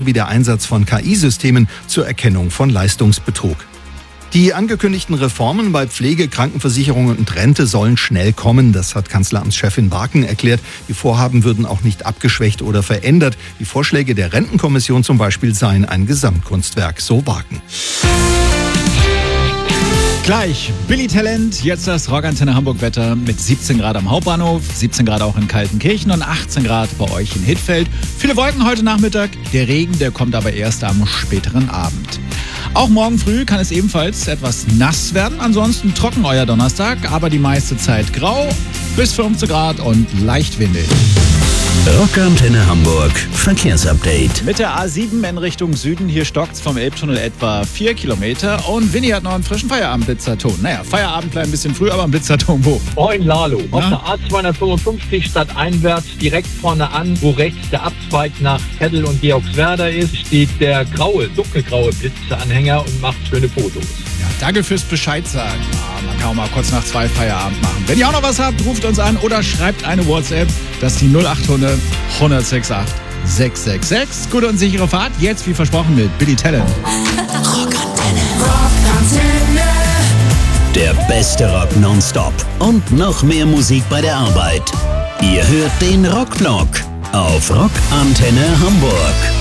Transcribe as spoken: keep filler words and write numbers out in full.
sowie der Einsatz von K I-Systemen zur Erkennung von Leistungsbetrug. Die angekündigten Reformen bei Pflege, Krankenversicherung und Rente sollen schnell kommen. Das hat Kanzleramtschefin Barken erklärt. Die Vorhaben würden auch nicht abgeschwächt oder verändert. Die Vorschläge der Rentenkommission zum Beispiel seien ein Gesamtkunstwerk, so Barken. Gleich Billy Talent, jetzt das Rockantenne Hamburg-Wetter mit siebzehn Grad am Hauptbahnhof, siebzehn Grad auch in Kaltenkirchen und achtzehn Grad bei euch in Hittfeld. Viele Wolken heute Nachmittag, der Regen, der kommt aber erst am späteren Abend. Auch morgen früh kann es ebenfalls etwas nass werden, ansonsten trocken euer Donnerstag, aber die meiste Zeit grau bis fünfzehn Grad und leicht windig. Rockantenne Hamburg Verkehrsupdate. Mit der A sieben in Richtung Süden, hier stockt's vom Elbtunnel etwa vier Kilometer und Winnie hat noch einen frischen Feierabend-Blitzerton. Naja, Feierabend bleibt ein bisschen früh, aber ein Blitzerton wo? Moin Lalo, auf Ja? der A zweihundertfünfundfünfzig stadteinwärts direkt vorne an, wo rechts der Abzweig nach Keddel und Georgswerda ist, steht der graue, dunkelgraue Blitzeranhänger und macht schöne Fotos. Ja, danke fürs Bescheid sagen. Ah, man kann auch mal kurz nach zwei Feierabend machen. Wenn ihr auch noch was habt, ruft uns an oder schreibt eine WhatsApp. Das ist die null acht hundert, hundertsechs acht, sechs sechs sechs. Gute und sichere Fahrt. Jetzt, wie versprochen, mit Billy Talent. Rockantenne. Der beste Rock nonstop und noch mehr Musik bei der Arbeit. Ihr hört den Rockblock auf Rockantenne Hamburg.